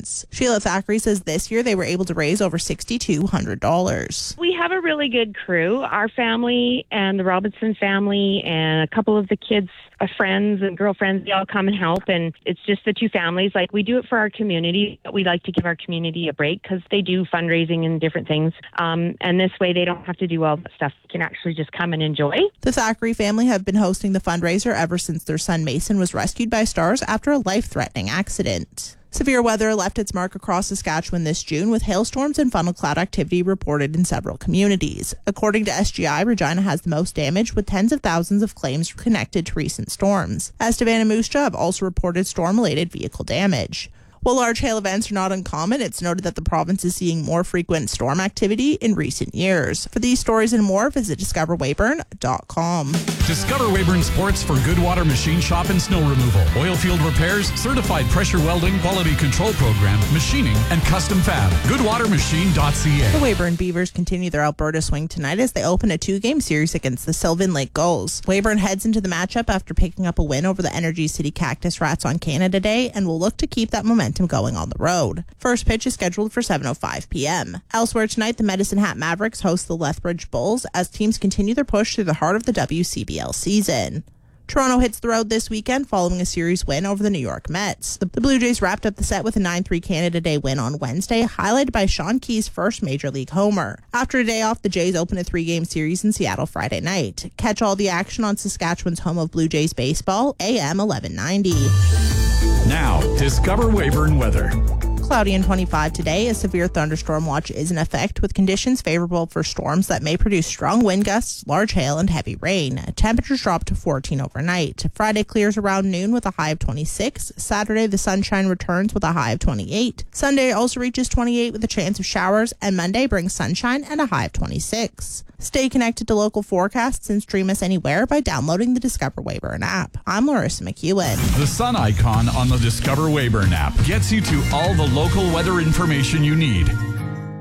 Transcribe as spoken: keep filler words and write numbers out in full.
events. Sheila Thackeray says this year they were able to raise over six thousand two hundred dollars. We have a really good crew. Our family and the Robinson family and a couple of the kids' friends and girlfriends, they all come and help. And it's just the two families. Like, we do it for our community. We like to give our community a break because they do fundraising and different things. Um, and this way they don't have to do all that stuff. They can actually just come and enjoy. The Thackeray family have been hosting the fundraiser ever since their son Mason was rescued by stars after a life-threatening accident. Severe weather left its mark across Saskatchewan this June, with hailstorms and funnel cloud activity reported in several communities. According to S G I, Regina has the most damage, with tens of thousands of claims connected to recent storms. Estevan and Moose Jaw have also reported storm-related vehicle damage. While large hail events are not uncommon, it's noted that the province is seeing more frequent storm activity in recent years. For these stories and more, visit discover weyburn dot com. Discover Weyburn Sports for Goodwater Machine Shop and Snow Removal, oil field repairs, certified pressure welding, quality control program, machining, and custom fab. goodwater machine dot c a. The Weyburn Beavers continue their Alberta swing tonight as they open a two-game series against the Sylvan Lake Gulls. Weyburn heads into the matchup after picking up a win over the Energy City Cactus Rats on Canada Day and will look to keep that momentum going on the road. First pitch is scheduled for seven oh five p.m. Elsewhere tonight, the Medicine Hat Mavericks host the Lethbridge Bulls as teams continue their push through the heart of the W C B L season. Toronto hits the road this weekend following a series win over the New York Mets. The Blue Jays wrapped up the set with a nine three Canada Day win on Wednesday, highlighted by Sean Key's first Major League homer. After a day off, the Jays open a three-game series in Seattle Friday night. Catch all the action on Saskatchewan's home of Blue Jays baseball, A M eleven ninety. Now, discover Weyburn weather. Cloudy and twenty-five today. A severe thunderstorm watch is in effect, with conditions favorable for storms that may produce strong wind gusts, large hail, and heavy rain. Temperatures drop to fourteen overnight. Friday clears around noon with a high of twenty-six. Saturday, the sunshine returns with a high of twenty-eight. Sunday also reaches twenty-eight with a chance of showers, and Monday brings sunshine and a high of twenty-six. Stay connected to local forecasts and stream us anywhere by downloading the Discover Weyburn app. I'm Larissa McEwen. The sun icon on the Discover Weyburn app gets you to all the local weather information you need.